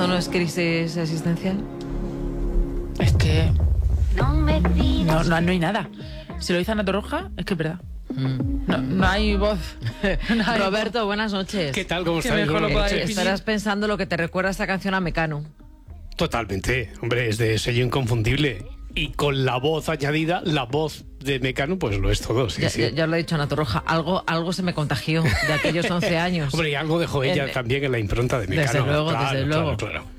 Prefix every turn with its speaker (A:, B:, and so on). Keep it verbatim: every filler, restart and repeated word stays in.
A: ¿Esto no es crisis existencial?
B: Es que no, no, no hay nada. Si lo dice Ana Torroja, es que es verdad. No, no hay voz. No hay
A: Roberto,
B: voz.
A: buenas noches.
C: ¿Qué tal? ¿Cómo
B: Que
C: estáis?
B: mejor lo
C: Buenas
B: podáis
C: noches.
A: Estarás pensando lo que te recuerda esta canción a Mecano.
C: Totalmente. Hombre, es de sello inconfundible. Y con la voz añadida, la voz de Mecano, pues lo es todo. Sí,
A: Ya,
C: sí.
A: ya, ya lo he dicho Ana Torroja, algo, algo se me contagió de aquellos once años.
C: Hombre, y algo dejó ella
A: En-
C: también en la impronta de Mecano.
A: Desde luego,
C: Claro,
A: desde
C: claro,
A: luego.
C: claro.